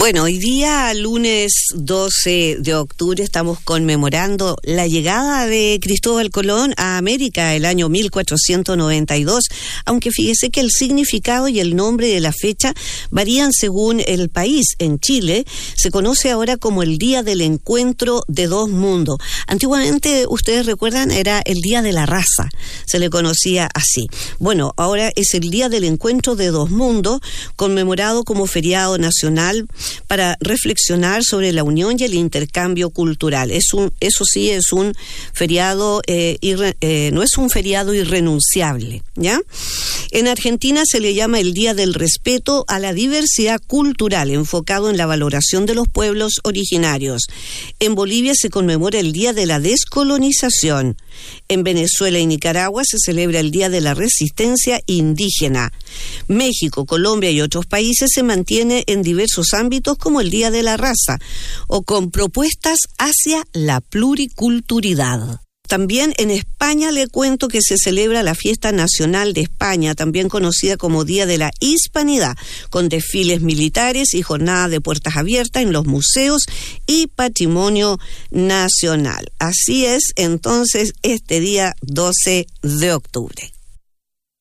Bueno, hoy día, lunes 12 de octubre, estamos conmemorando la llegada de Cristóbal Colón a América el año 1492, aunque fíjese que el significado y el nombre de la fecha varían según el país. En Chile se conoce ahora como el Día del Encuentro de Dos Mundos. Antiguamente, ustedes recuerdan, era el Día de la Raza, se le conocía así. Bueno, ahora es el Día del Encuentro de Dos Mundos, conmemorado como feriado nacional para reflexionar sobre la unión y el intercambio cultural. Eso sí, es un feriado, no es un feriado irrenunciable, ¿ya? En Argentina se le llama el Día del Respeto a la Diversidad Cultural, enfocado en la valoración de los pueblos originarios. En Bolivia se conmemora el Día de la Descolonización. En Venezuela y Nicaragua se celebra el Día de la Resistencia Indígena. México, Colombia y otros países se mantiene en diversos ámbitos como el Día de la Raza o con propuestas hacia la pluriculturalidad. También en España le cuento que se celebra la Fiesta Nacional de España, también conocida como Día de la Hispanidad, con desfiles militares y jornada de puertas abiertas en los museos y patrimonio nacional. Así es entonces este día 12 de octubre.